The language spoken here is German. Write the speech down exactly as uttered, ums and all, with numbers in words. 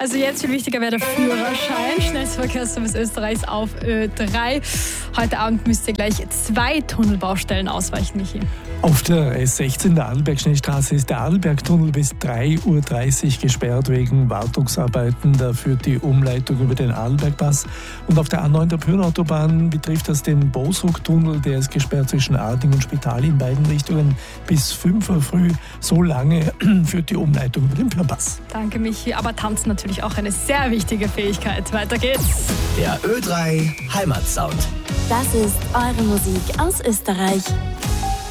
Also jetzt viel wichtiger wäre der Führerschein. Schnellverkehrsservice Österreichs auf Ö drei. Heute Abend müsst ihr gleich zwei Tunnelbaustellen ausweichen, Michi. Auf der S sechzehn, der Adelberg-Schnellstraße, ist der Adelbergtunnel bis drei Uhr dreißig gesperrt wegen Wartungsarbeiten. Da führt die Umleitung über den Adelbergpass. Und auf der A neun der Pyrnautobahn betrifft das den Bosruck-Tunnel. Der ist gesperrt zwischen Arding und Spital in beiden Richtungen bis fünf Uhr früh. So lange führt die Umleitung über den Pyrpass. Danke, Michi. Aber tanzen natürlich auch eine sehr wichtige Fähigkeit. Weiter geht's. Der Ö drei Heimatsound. Das ist eure Musik aus Österreich.